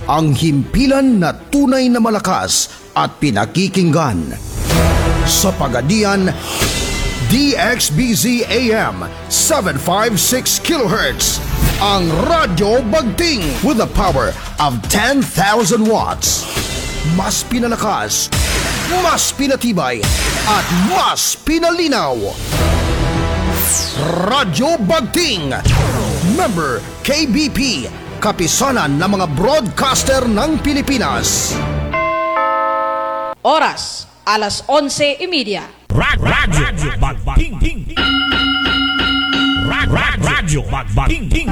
ang himpilan na tunay na malakas at pinakikinggan. Sa Pagadian, DXBZ AM 756 kHz, ang Radyo Bagting with the power of 10,000 watts. Mas pinalakas, mas pinatibay, at mas pinalinaw. Radyo Bagting, member KBP, kapisanan ng mga broadcaster ng Pilipinas. Oras, alas 11:30. Radyo Bagting. Radyo Bagting.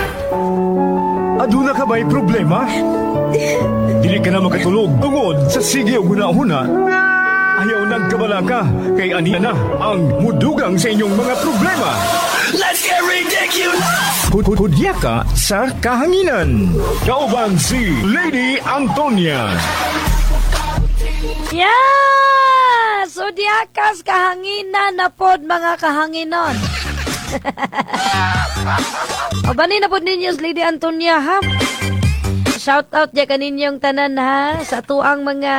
Aduna ka ba'y problema? Dili ka na makatulog tungod sa sige o huna-huna. Ayaw nagkabala ka kay aniya na ang mudugang sa inyong mga problema. Let's get ridiculous! Hudya ka sa kahanginan. Kauban si Lady Antonia. Yes! O diakas kahanginan na pod mga kahanginon. O bani na pod ninyo Lady Antonia ha? Shout out dya kaninyong tanan ha sa tuang mga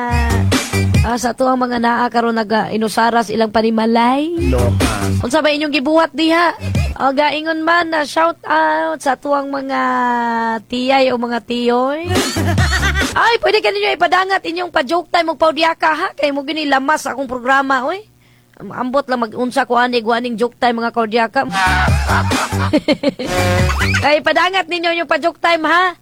naa karon naga-inusaras ilang panimalay. Unsa ba inyong gibuhat diha? O gaingon man na shout out sa tuang mga tiyay o mga tiyoy. Ay, pwede ka ninyo ipadangat inyong pa-joke time o paudyaka ha? Kaya mo ginilamas akong programa, oy. Ambot lang mag-unsa ko aning joke time mga kaudyaka. Kaya ipadangat ninyo yung pa-joke time ha?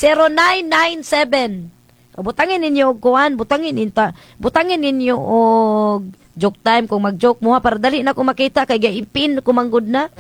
0997. O, butangin ninyo og kuan, butangin ninyo og joke time kung mag-joke mo ha para dali na ko makita kay gaipin ko manggod na.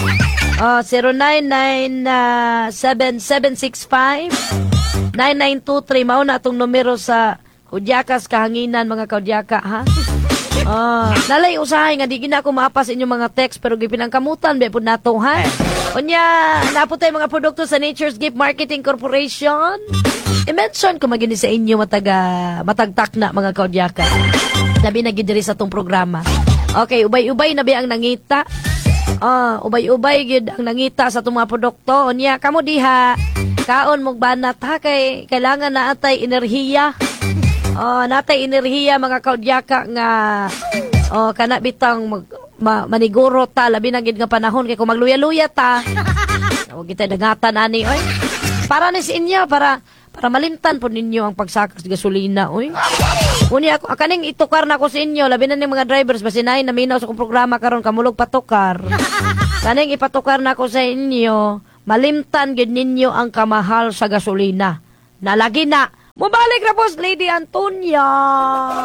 0997-765-9923 mao na atong numero sa Hudyakas Kahanginan mga kaudyaka ha. Nalay usahay nga di gina ko maapas inyong mga text pero gipinangkamutan be pud nato ha. Unya naputay mga produkto sa Nature's Gift Marketing Corporation. I-mention ko magini sa inyo matagtak na mga kaudyaka. Labi na gid diri sa tong programa. Okay, ubay-ubay na ba ang nangita? Ubay-ubay gid ang nangita sa itong mga produkto. Unya, kamo diha, kaon mong banat ha, kay kailangan na atay enerhiya. Natay enerhiya mga kaudyaka nga, kana bitang maniguro ta, labi na gid nga panahon, kay kung magluya-luya ta, huwag kita dagatan ani, oy. Para ni sa inyo, para malimtan po ninyo ang pagsakas gasolina, oy. Unya ako kaning itukar na ko sa inyo labi na ning mga drivers basi nay naminaw sa akong programa karon kamulog patukar. Kaning ipatukar na ko sa inyo, malimtan gid ninyo ang kamahal sa gasolina. Nalagi na. Mubalik na po Lady Antonia.